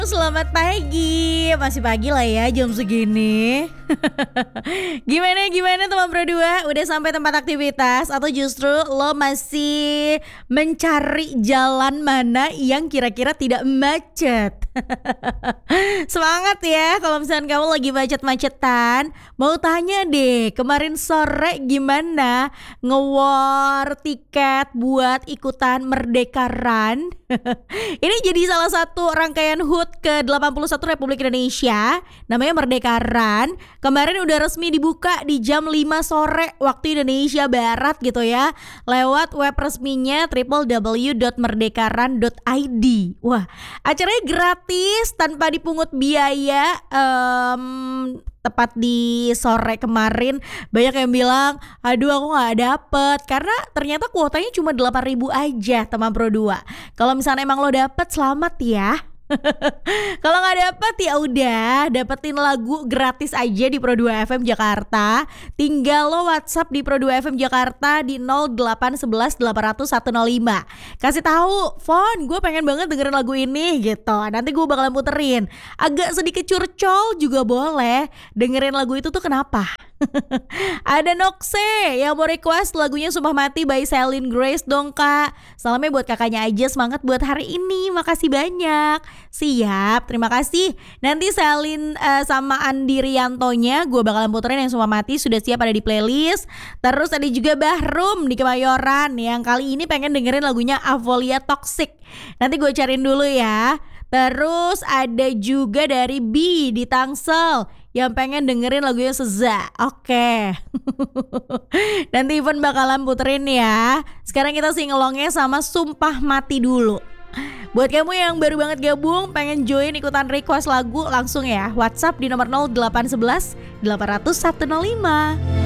Selamat pagi, masih pagi lah ya jam segini. Gimana teman Pro 2? Udah sampai tempat aktivitas atau justru lo masih mencari jalan mana yang kira-kira tidak macet? Semangat ya kalau misalnya kamu lagi macet-macetan. Mau tanya deh, kemarin sore gimana nge-war tiket buat ikutan Merdeka Run? Ini jadi salah satu rangkaian HUT ke-81 Republik Indonesia, namanya Merdeka Run. Kemarin udah resmi dibuka di jam 5 sore waktu Indonesia Barat gitu ya, lewat web resminya www.merdekaran.id. Wah, acaranya gratis tanpa dipungut biaya. Tepat di sore kemarin banyak yang bilang, aduh aku gak dapet, karena ternyata kuotanya cuma 8.000 aja teman Pro 2. Kalau misalnya emang lo dapet, selamat ya. Kalau nggak dapet ya udah, dapetin lagu gratis aja di Pro 2 FM Jakarta. Tinggal lo WhatsApp di Pro 2 FM Jakarta di 0811 800 105. Kasih tahu, Fon, gue pengen banget dengerin lagu ini gitu. Nanti gue bakalan puterin. Agak sedikit curcol juga boleh. Dengerin lagu itu tuh kenapa? Ada Nokse yang mau request lagunya Sumpah Mati by Celine Grace dong kak. Salamnya buat kakaknya aja, semangat buat hari ini. Makasih banyak. Siap, terima kasih. Nanti Celine sama Andi Riantonya gue bakalan puterin yang Sumpah Mati, sudah siap ada di playlist. Terus ada juga Bahrum di Kemayoran yang kali ini pengen dengerin lagunya Avolia Toxic. Nanti gue cariin dulu ya. Terus ada juga dari B di Tangsel yang pengen dengerin lagunya Seza. Oke. Nanti Ivan bakalan puterin ya. Sekarang kita singelongnya sama Sumpah Mati dulu. Buat kamu yang baru banget gabung, pengen join ikutan request lagu, langsung ya WhatsApp di nomor 0811 800 105.